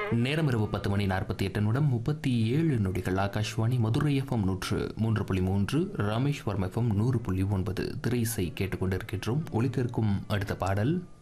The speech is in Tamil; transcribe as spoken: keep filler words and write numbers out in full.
நேரம் இரவு பத்து மணி நாற்பத்தி எட்டு நிமிடம் முப்பத்தி ஏழு நொடிகள். ஆகாஷ்வாணி மதுரை எஃப்எம் நூற்று மூன்று புள்ளி மூன்று, ராமேஸ்வரம் எஃப்எம் நூறு புள்ளி ஒன்பது. திரை இசை கேட்டுக்கொண்டிருக்கின்றோம். ஒலித்திருக்கும் அடுத்த பாடல்